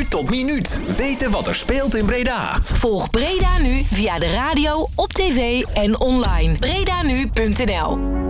tot minuut weten wat er speelt in Breda. Volg Breda Nu via de radio, op tv en online. bredanu.nl